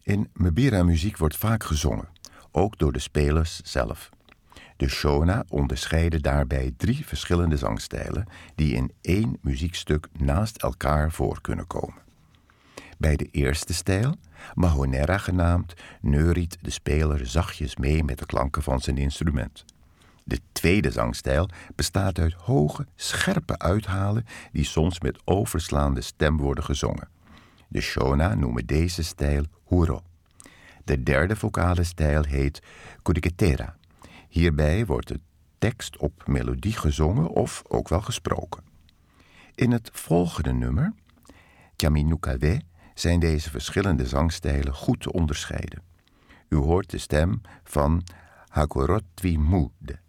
In Mbira-muziek wordt vaak gezongen, ook door de spelers zelf. De Shona onderscheiden daarbij 3 verschillende zangstijlen die in 1 muziekstuk naast elkaar voor kunnen komen. Bij de eerste stijl, Mahonera genaamd, neuriet de speler zachtjes mee met de klanken van zijn instrument. De tweede zangstijl bestaat uit hoge, scherpe uithalen die soms met overslaande stem worden gezongen. De Shona noemen deze stijl huro. De derde vocale stijl heet kuriketera. Hierbij wordt de tekst op melodie gezongen of ook wel gesproken. In het volgende nummer, Kyaminukawe, zijn deze verschillende zangstijlen goed te onderscheiden. U hoort de stem van Hagorotwi Mude.